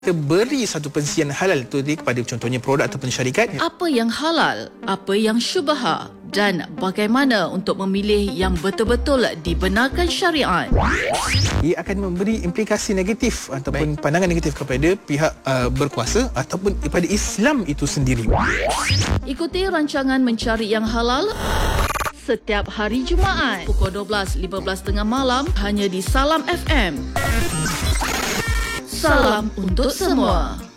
kita beri satu pensian halal itu kepada contohnya produk ataupun syarikat. Apa yang halal, apa yang syubha, dan bagaimana untuk memilih yang betul-betul dibenarkan syariat. Ia akan memberi implikasi negatif ataupun pandangan negatif kepada pihak berkuasa ataupun kepada Islam itu sendiri. Ikuti rancangan Mencari Yang Halal setiap hari Jumaat pukul 12.15 tengah malam hanya di Salam FM. Salam untuk semua.